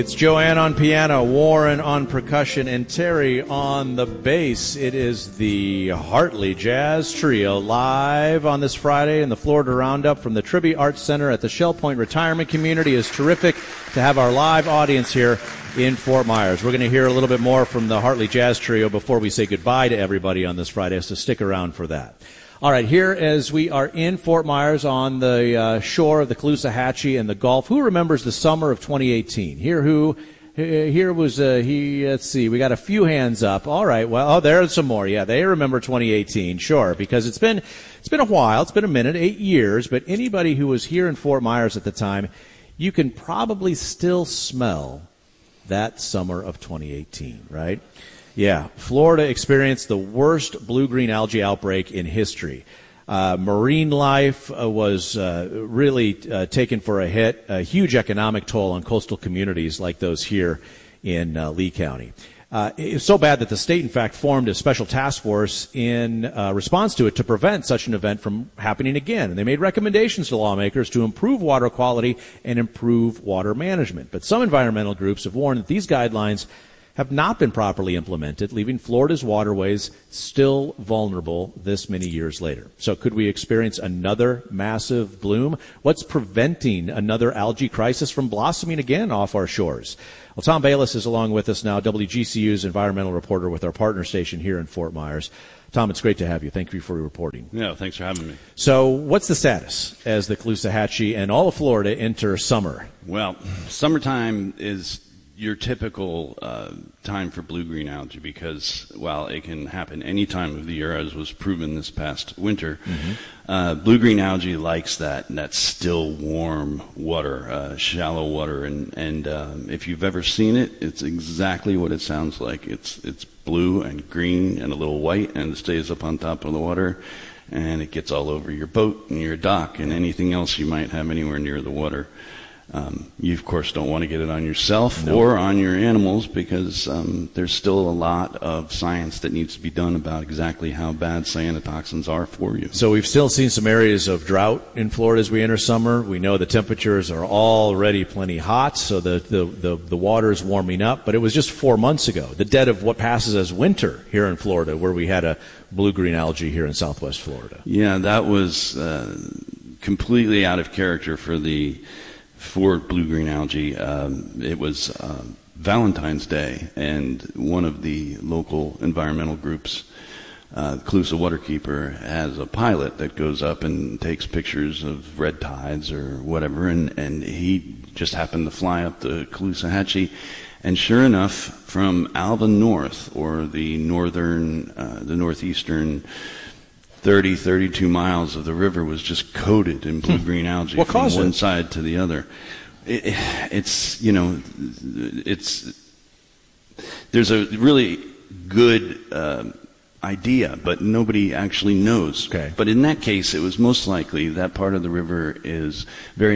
It's Joanne on piano, Warren on percussion, and Terry on the bass. It is the Hartley Jazz Trio live on this Friday in the Florida Roundup from the Tribby Arts Center at the Shell Point Retirement Community. It's terrific to have our live audience here in Fort Myers. We're going to hear a little bit more from the Hartley Jazz Trio before we say goodbye to everybody on this Friday, so stick around for that. All right, here as we are in Fort Myers on the shore of the Caloosahatchee and the Gulf, who remembers the summer of 2018? Let's see, we got a few hands up. All right, well, there's some more. Yeah, they remember 2018, sure, because it's been a while. It's been a minute, 8 years, but anybody who was here in Fort Myers at the time, you can probably still smell that summer of 2018, right? Yeah, Florida experienced the worst blue-green algae outbreak in history. Marine life was really taken for a hit, a huge economic toll on coastal communities like those here in Lee County. It was so bad that the state, in fact, formed a special task force in response to it to prevent such an event from happening again. And they made recommendations to lawmakers to improve water quality and improve water management. But some environmental groups have warned that these guidelines have not been properly implemented, leaving Florida's waterways still vulnerable this many years later. So could we experience another massive bloom? What's preventing another algae crisis from blossoming again off our shores? Well, Tom Bayless is along with us now, WGCU's environmental reporter with our partner station here in Fort Myers. Tom, it's great to have you. Thank you for reporting. Yeah, thanks for having me. So what's the status as the Caloosahatchee and all of Florida enter summer? Well, summertime is your typical time for blue-green algae because, while it can happen any time of the year, as was proven this past winter, blue-green algae likes that still warm water, shallow water, and if you've ever seen it, it's exactly what it sounds like. It's blue and green and a little white, and it stays up on top of the water, and it gets all over your boat and your dock and anything else you might have anywhere near the water. You, of course, don't want to get it on yourself or on your animals because there's still a lot of science that needs to be done about exactly how bad cyanotoxins are for you. So we've still seen some areas of drought in Florida as we enter summer. We know the temperatures are already plenty hot, so the water is warming up. But it was just 4 months ago, the dead of what passes as winter here in Florida, where we had a blue-green algae here in southwest Florida. Yeah, that was completely out of character for blue-green algae. It was Valentine's Day, and one of the local environmental groups, Calusa Waterkeeper, has a pilot that goes up and takes pictures of red tides or whatever, and he just happened to fly up the Caloosahatchee, and sure enough, from Alva North, or the northeastern 32 miles of the river was just coated in blue-green algae from one side to the other. There's a really good idea, but nobody actually knows. Okay. But in that case, it was most likely that part of the river is very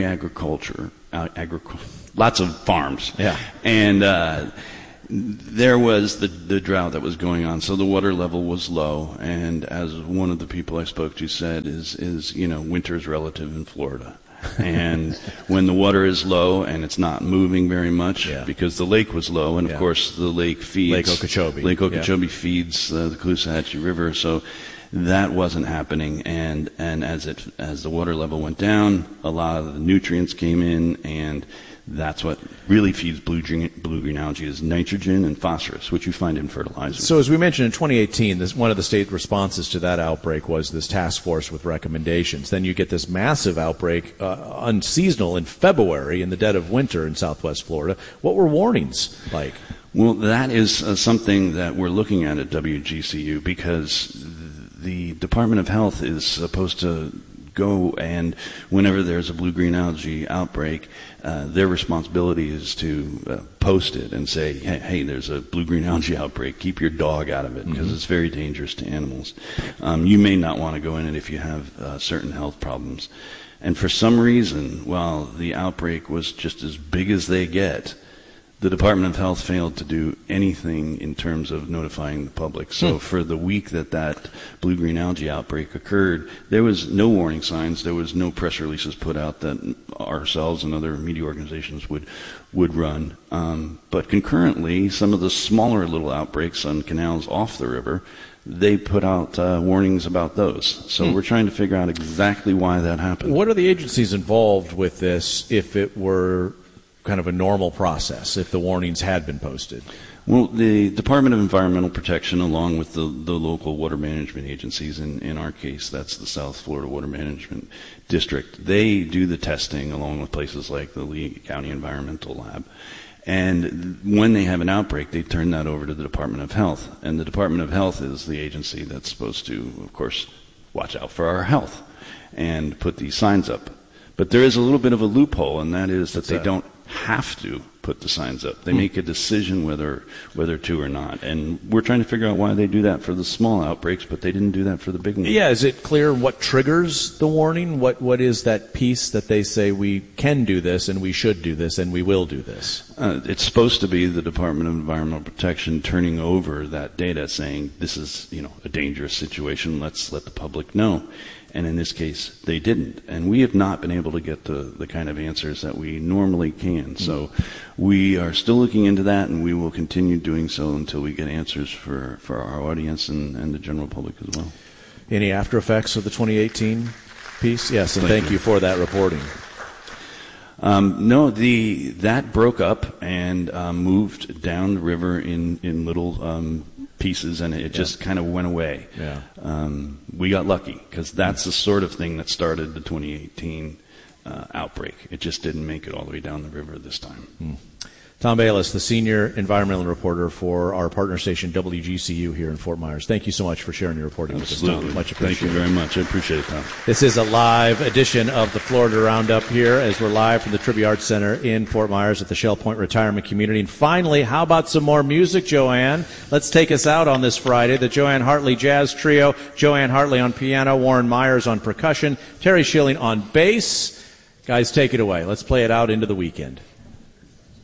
lots of farms. Yeah. And there was the drought that was going on, so the water level was low, and as one of the people I spoke to said, winter is relative in Florida. And when the water is low and it's not moving very much, because the lake was low, and of course the lake feeds Lake Okeechobee. Lake Okeechobee feeds the Caloosahatchee River, so that wasn't happening. And as the water level went down, a lot of the nutrients came in, and that's what really feeds blue-green algae is nitrogen and phosphorus, which you find in fertilizer. So as we mentioned in 2018, one of the state responses to that outbreak was this task force with recommendations. Then you get this massive outbreak, unseasonal, in February in the dead of winter in southwest Florida. What were warnings like? Well, that is something that we're looking at WGCU because the Department of Health is supposed to go, and whenever there's a blue-green algae outbreak, their responsibility is to post it and say, hey, there's a blue-green algae outbreak. Keep your dog out of it because it's very dangerous to animals. You may not want to go in it if you have certain health problems. And for some reason, while the outbreak was just as big as they get, the Department of Health failed to do anything in terms of notifying the public. So for the week that blue-green algae outbreak occurred, there was no warning signs. There was no press releases put out that ourselves and other media organizations would run. But concurrently, some of the smaller little outbreaks on canals off the river, they put out warnings about those. So we're trying to figure out exactly why that happened. What are the agencies involved with this if it were kind of a normal process, if the warnings had been posted? Well, the Department of Environmental Protection, along with the local water management agencies, in our case, that's the South Florida Water Management District, they do the testing along with places like the Lee County Environmental Lab. And when they have an outbreak, they turn that over to the Department of Health. And the Department of Health is the agency that's supposed to, of course, watch out for our health and put these signs up. But there is a little bit of a loophole, and that is that they don't have to put the signs up. They make a decision whether to or not. And we're trying to figure out why they do that for the small outbreaks, but they didn't do that for the big ones. Yeah, is it clear what triggers the warning? What is that piece that they say we can do this and we should do this and we will do this? It's supposed to be the Department of Environmental Protection turning over that data saying this is, a dangerous situation, let's let the public know. And in this case, they didn't. And we have not been able to get the kind of answers that we normally can. So we are still looking into that, and we will continue doing so until we get answers for our audience and the general public as well. Any after effects of the 2018 piece? Yes, and thank you for that reporting. No, that broke up and moved down the river in little pieces, and it just kind of went away. Yeah. We got lucky because that's the sort of thing that started the 2018 outbreak. It just didn't make it all the way down the river this time. Tom Bayliss, the senior environmental reporter for our partner station WGCU here in Fort Myers. Thank you so much for sharing your reporting with us, Tom. Much appreciated. Thank you very much. I appreciate it, Tom. This is a live edition of the Florida Roundup here as we're live from the Trivia Arts Center in Fort Myers at the Shell Point Retirement Community. And finally, how about some more music, Joanne? Let's take us out on this Friday. The Joanne Hartley Jazz Trio, Joanne Hartley on piano, Warren Myers on percussion, Terry Schilling on bass. Guys, take it away. Let's play it out into the weekend.